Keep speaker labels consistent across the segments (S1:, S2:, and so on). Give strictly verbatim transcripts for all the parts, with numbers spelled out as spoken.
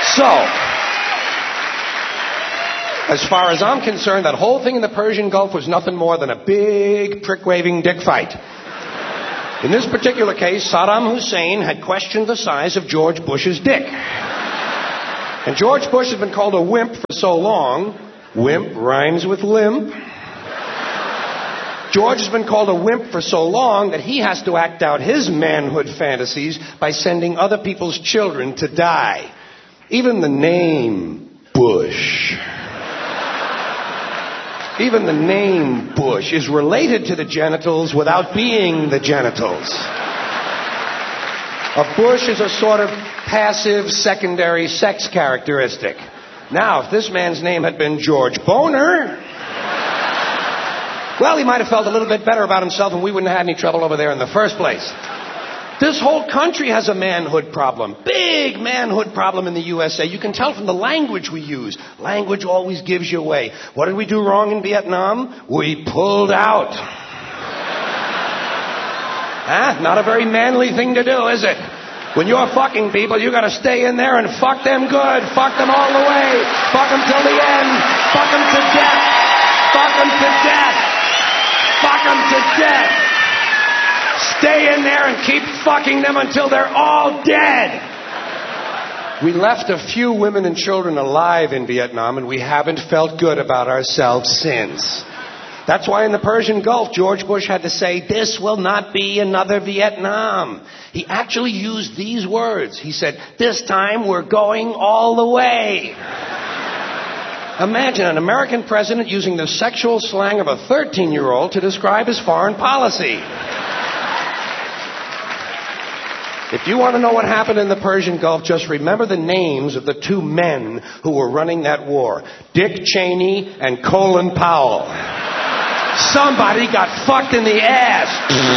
S1: So, as far as I'm concerned, that whole thing in the Persian Gulf was nothing more than a big prick-waving dick fight. In this particular case, Saddam Hussein had questioned the size of George Bush's dick. And George Bush has been called a wimp for so long. Wimp rhymes with limp. George has been called a wimp for so long that he has to act out his manhood fantasies by sending other people's children to die. Even the name Bush... Even the name Bush is related to the genitals without being the genitals. A bush is a sort of passive secondary sex characteristic. Now, if this man's name had been George Boner, well, he might have felt a little bit better about himself and we wouldn't have had any trouble over there in the first place. This whole country has a manhood problem. Big manhood problem in the U S A. You can tell from the language we use. Language always gives you away. What did we do wrong in Vietnam? We pulled out. Huh? Not a very manly thing to do, is it? When you're fucking people, you gotta stay in there and fuck them good. Fuck them all the way. Fuck them till the end. Fuck them to death. Fuck them to death. Fuck them to death. Stay in there and keep fucking them until they're all dead. We left a few women and children alive in Vietnam, and we haven't felt good about ourselves since. That's why in the Persian Gulf, George Bush had to say, this will not be another Vietnam. He actually used these words. He said, this time we're going all the way. Imagine an American president using the sexual slang of a thirteen-year-old to describe his foreign policy. If you want to know what happened in the Persian Gulf, just remember the names of the two men who were running that war. Dick Cheney and Colin Powell. Somebody got fucked in the ass.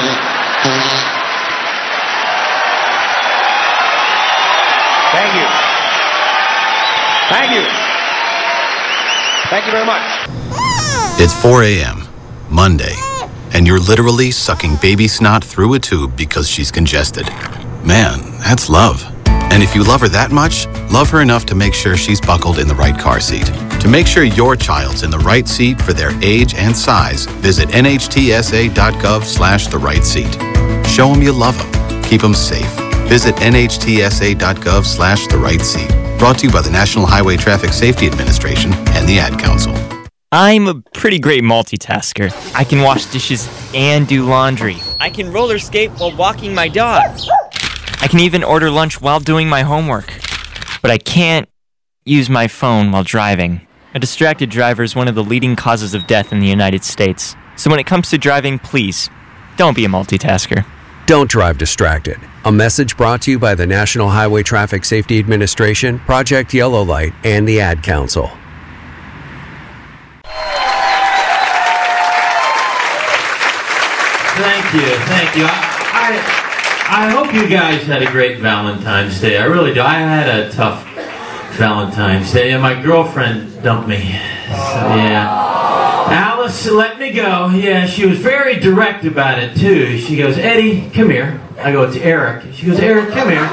S1: Thank you. Thank you. Thank you very much.
S2: It's four a.m., Monday, and you're literally sucking baby snot through a tube because she's congested. Man, that's love. And if you love her that much, love her enough to make sure she's buckled in the right car seat. To make sure your child's in the right seat for their age and size, visit N H T S A dot gov slash the right seat. Show them you love them. Keep them safe. Visit N H T S A dot gov slash the right seat. Brought to you by the National Highway Traffic Safety Administration and the Ad Council.
S3: I'm a pretty great multitasker. I can wash dishes and do laundry. I can roller skate while walking my dog. I can even order lunch while doing my homework. But I can't use my phone while driving. A distracted driver is one of the leading causes of death in the United States. So when it comes to driving, please, don't be a multitasker.
S4: Don't drive distracted. A message brought to you by the National Highway Traffic Safety Administration, Project Yellow Light, and the Ad Council.
S5: Thank you, thank you. I, I I hope you guys had a great Valentine's Day. I really do. I had a tough Valentine's Day, and my girlfriend dumped me. So, yeah. Alice let me go. Yeah, she was very direct about it, too. She goes, Eddie, come here. I go, it's Eric. She goes, Eric, come here.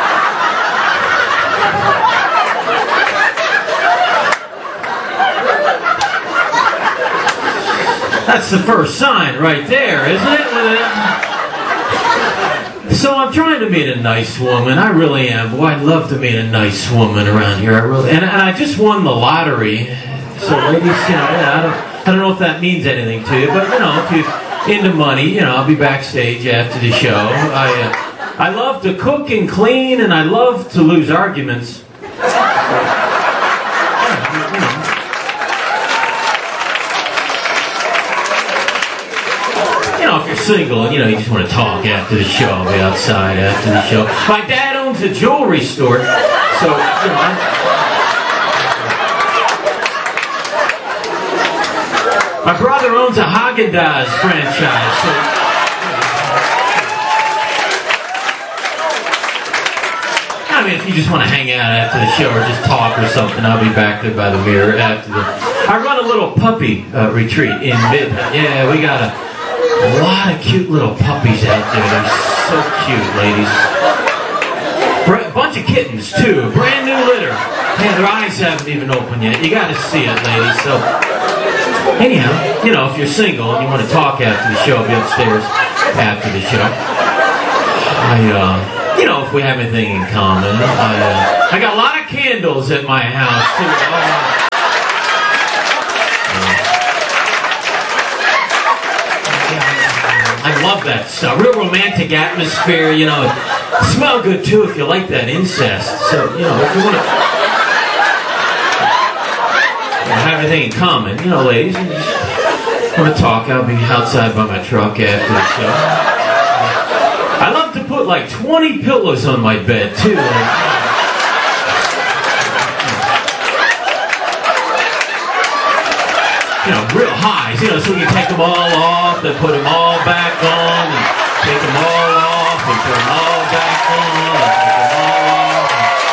S5: That's the first sign right there, isn't it? So I'm trying to meet a nice woman. I really am. Boy, I'd love to meet a nice woman around here. I really, and, and I just won the lottery. So ladies, you know, yeah, I don't, I don't know if that means anything to you, but you know, if you're into money, you know, I'll be backstage after the show. I, uh, I love to cook and clean, and I love to lose arguments. If you're single and you know you just want to talk after the show, I'll be outside after the show. My dad owns a jewelry store, so you know. I, my brother owns a Haagen-Dazs franchise. So, I mean, if you just want to hang out after the show or just talk or something, I'll be back there by the mirror after the. I run a little puppy uh, retreat in Midtown. Yeah, we got a. A lot of cute little puppies out there. They're so cute, ladies. A bunch of kittens, too. Brand new litter. Man, their eyes haven't even opened yet. You got to see it, ladies. So, anyhow, you know, if you're single and you want to talk after the show, I'll be upstairs after the show. I, uh, you know, if we have anything in common. I, uh, I got a lot of candles at my house, too. Uh, I love that stuff. Real romantic atmosphere, you know. Smell good too if you like that incest. So, you know, if you want to have anything in common, you know, ladies, you just want to talk, I'll be outside by my truck after the show. I love to put like twenty pillows on my bed too. Like, you know, real highs, you know, so we can take them all off, then put them all back on, and take them all off, and put them all back on, and take them all off.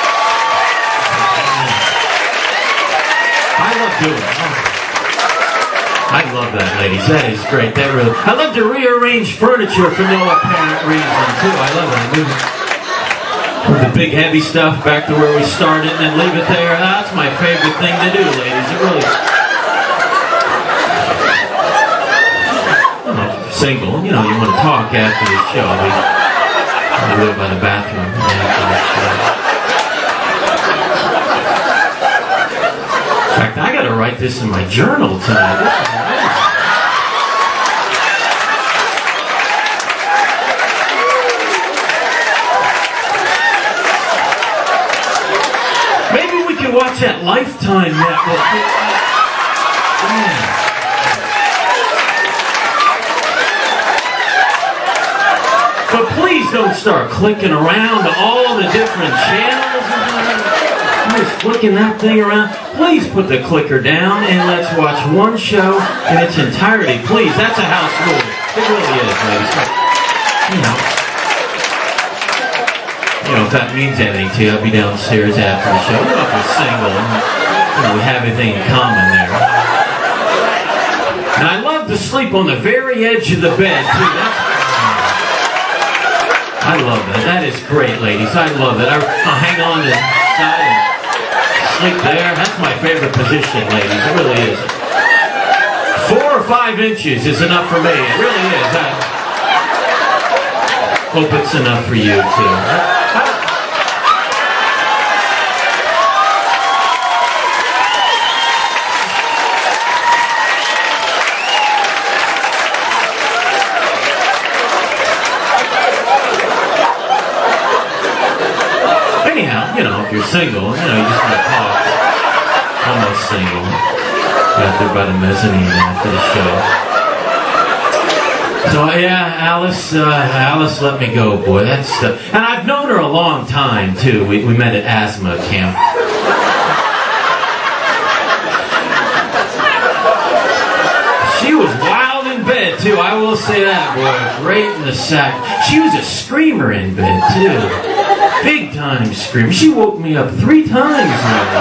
S5: I love doing it. I love that, ladies. That is great. That really. I love to rearrange furniture for no apparent reason, too. I love it. I move it. Put the big heavy stuff back to where we started, and then leave it there. That's my favorite thing to do, ladies. It really is. Single, you know, you want to talk after the show. We, we live by the bathroom after the show. In fact, I got to write this in my journal tonight. This is amazing. Maybe we can watch that Lifetime network. Yeah. But please don't start clicking around to all the different channels. You're just flicking that thing around. Please put the clicker down and let's watch one show in its entirety. Please, that's a house rule. It really is, ladies. You know, you know, if that means anything to you, I'll be downstairs after the show. You know, if you're single, you know, we have everything in common there. And I love to sleep on the very edge of the bed, too. That's I love that. That is great, ladies. I love it. I, I'll hang on to the side and sleep there. That's my favorite position, ladies. It really is. Four or five inches is enough for me. It really is. I hope it's enough for you, too. You know, if you're single, you know, you just want to talk. Almost single. Out there by the mezzanine after the show. So yeah, Alice, uh, Alice let me go, boy. That's uh, and I've known her a long time too. We we met at asthma camp. She was wild in bed too. I will say that, boy. Great in the sack. She was a screamer in bed too. Big time scream. She woke me up three times now.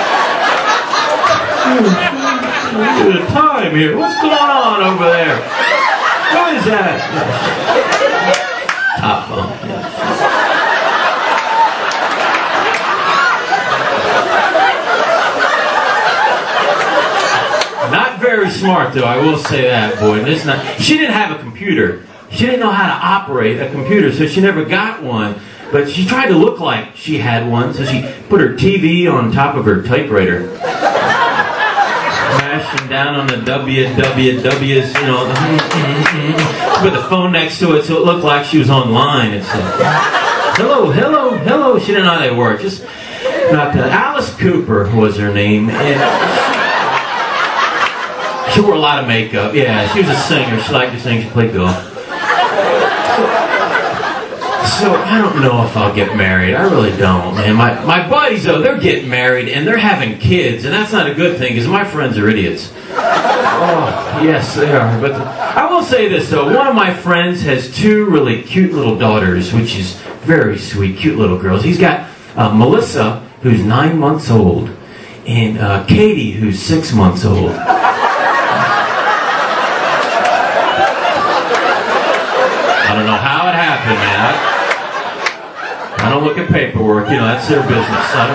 S5: Look at the time here. What's going on over there? What is that? Top bunk. Not very smart though, I will say that, boy. And it's not. She didn't have a computer. She didn't know how to operate a computer, so she never got one. But she tried to look like she had one, so she put her T V on top of her typewriter. Smashing down on the W W Ws, you know. Put the phone next to it so it looked like she was online. It's like, hello, hello, hello. She didn't know how they work. Just not that. Alice Cooper was her name. And she wore a lot of makeup. Yeah, she was a singer. She liked to sing. She played golf. So, I don't know if I'll get married. I really don't, man. My, my buddies, though, they're getting married and they're having kids, and that's not a good thing because my friends are idiots. Oh, yes, they are. But the, I will say this, though. One of my friends has two really cute little daughters, which is very sweet, cute little girls. He's got uh, Melissa, who's nine months old, and uh, Katie, who's six months old. I don't know how it happened, man. I, I don't look at paperwork. You know, that's their business. I,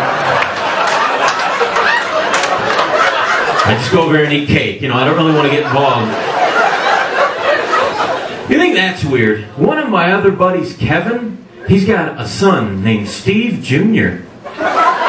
S5: don't... I just go over there and eat cake. You know, I don't really want to get involved. You think that's weird? One of my other buddies, Kevin, he's got a son named Steve Junior